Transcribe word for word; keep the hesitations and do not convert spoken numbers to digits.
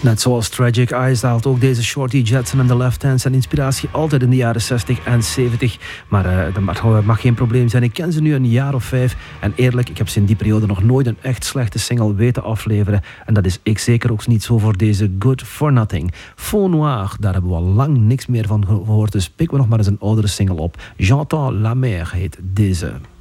Net zoals Tragic Eyes haalt ook deze Shorty Jetson en The Left Hand zijn inspiratie altijd in de jaren zestig en zeventig. Maar uh, dat mag, mag geen probleem zijn. Ik ken ze nu een jaar of vijf. En eerlijk, ik heb ze in die periode nog nooit een echt slechte single weten afleveren. En dat is ik zeker ook niet zo voor deze Good For Nothing. Faux Noir, daar hebben we al lang niks meer van gehoord. Dus pikken we nog maar eens een oudere single op. J'entends la mer heet deze.